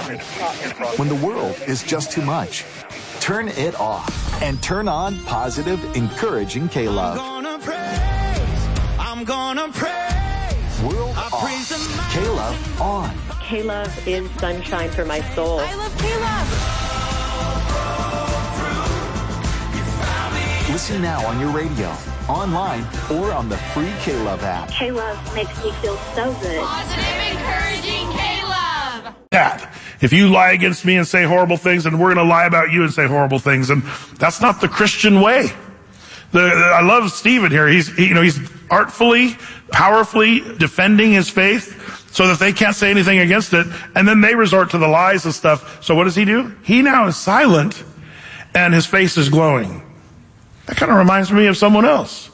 When the world is just too much, turn it off and turn on positive, encouraging K-Love. I'm gonna praise. World off. K-Love on. K-Love is sunshine for my soul. I love K-Love. Listen now on your radio, online, or on the free K-Love app. K-Love makes me feel so good. Positive, encouraging K-Love. That. If you lie against me and say horrible things, and we're going to lie about you and say horrible things, and that's not the Christian way. I love Stephen here. He's artfully, powerfully defending his faith so that they can't say anything against it, and then they resort to the lies and stuff. So what does he do? He now is silent, and his face is glowing. That kind of reminds me of someone else.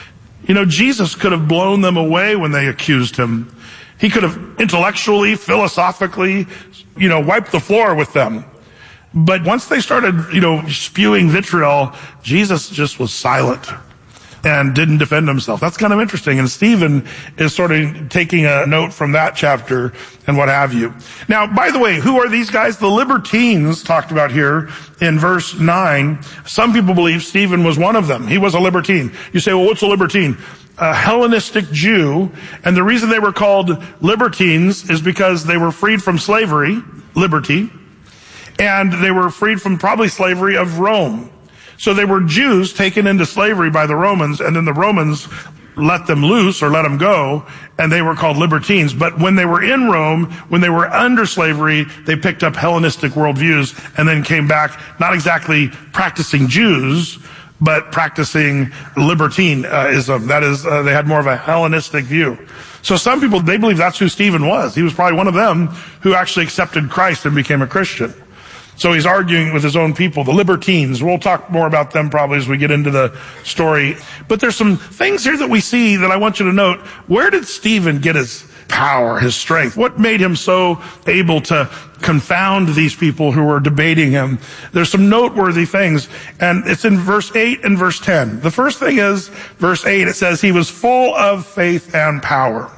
Jesus could have blown them away when they accused him. He could have intellectually, philosophically, wiped the floor with them. But once they started, spewing vitriol, Jesus just was silent and didn't defend himself. That's kind of interesting. And Stephen is sort of taking a note from that chapter and what have you. Now, by the way, who are these guys? The libertines talked about here in verse 9. Some people believe Stephen was one of them. He was a libertine. You say, well, what's a libertine? A Hellenistic Jew. And the reason they were called libertines is because they were freed from slavery, liberty, and they were freed from probably slavery of Rome. So they were Jews taken into slavery by the Romans, and then the Romans let them loose or let them go, and they were called libertines. But when they were in Rome, when they were under slavery, they picked up Hellenistic worldviews and then came back, not exactly practicing Jews, but practicing libertinism. That is, they had more of a Hellenistic view. So some people, they believe that's who Stephen was. He was probably one of them who actually accepted Christ and became a Christian. So he's arguing with his own people, the libertines. We'll talk more about them probably as we get into the story. But there's some things here that we see that I want you to note. Where did Stephen get his power, his strength? What made him so able to confound these people who were debating him? There's some noteworthy things, and it's in verse 8 and verse 10. The first thing is, verse 8, it says, he was full of faith and power.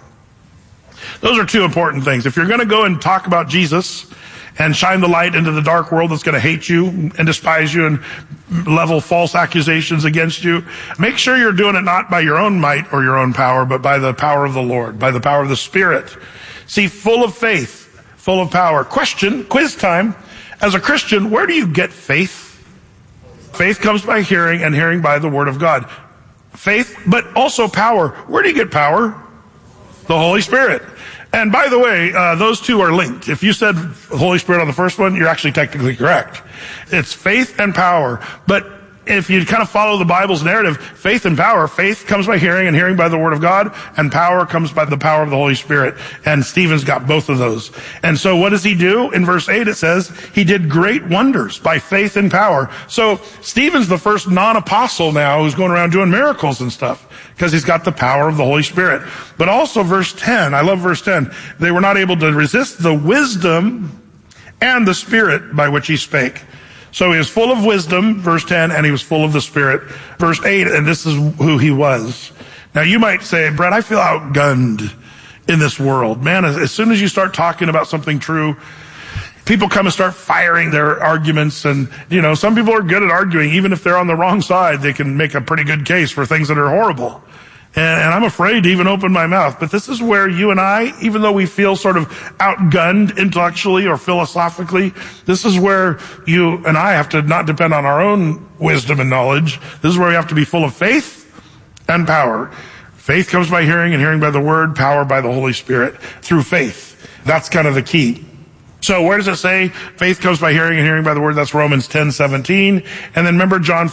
Those are two important things. If you're going to go and talk about Jesus and shine the light into the dark world that's going to hate you and despise you and level false accusations against you, make sure you're doing it not by your own might or your own power, but by the power of the Lord, by the power of the Spirit. See, full of faith, full of power. Question, quiz time. As a Christian, where do you get faith? Faith comes by hearing, and hearing by the Word of God. Faith, but also power. Where do you get power? The Holy Spirit. And by the way, those two are linked. If you said Holy Spirit on the first one, you're actually technically correct. It's faith and power. But if you kind of follow the Bible's narrative, faith and power, faith comes by hearing, and hearing by the Word of God, and power comes by the power of the Holy Spirit. And Stephen's got both of those. And so what does he do? In verse 8 it says, he did great wonders by faith and power. So Stephen's the first non-apostle now who's going around doing miracles and stuff, because he's got the power of the Holy Spirit. But also verse 10, I love verse 10. They were not able to resist the wisdom and the Spirit by which he spake. So he was full of wisdom, verse 10, and he was full of the Spirit. Verse 8, and this is who he was. Now you might say, Brett, I feel outgunned in this world. Man, as soon as you start talking about something true, people come and start firing their arguments, and some people are good at arguing. Even if they're on the wrong side, they can make a pretty good case for things that are horrible. And I'm afraid to even open my mouth. But this is where you and I, even though we feel sort of outgunned intellectually or philosophically, this is where you and I have to not depend on our own wisdom and knowledge. This is where we have to be full of faith and power. Faith comes by hearing, and hearing by the Word, power by the Holy Spirit through faith. That's kind of the key. So where does it say faith comes by hearing, and hearing by the Word? That's Romans 10:17. And then remember John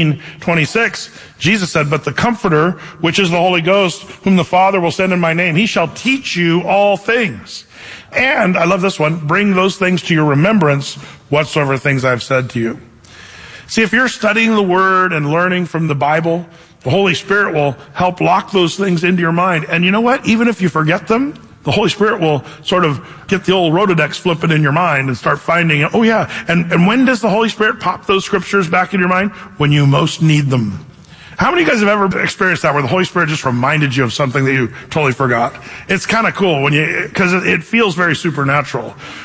14:26. Jesus said, but the Comforter, which is the Holy Ghost, whom the Father will send in my name, he shall teach you all things. And, I love this one, bring those things to your remembrance, whatsoever things I've said to you. See, if you're studying the Word and learning from the Bible, the Holy Spirit will help lock those things into your mind. And you know what? Even if you forget them, the Holy Spirit will sort of get the old Rolodex flipping in your mind and start finding, oh yeah. And when does the Holy Spirit pop those scriptures back in your mind? When you most need them. How many of you guys have ever experienced that, where the Holy Spirit just reminded you of something that you totally forgot? It's kind of cool because it feels very supernatural.